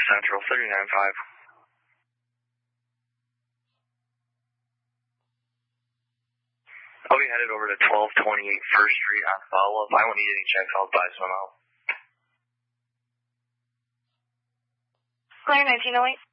Central 39.5. I'll be headed over to 1228 First Street on follow-up. I won't need any checks. I'll buy some out. Clear 1908.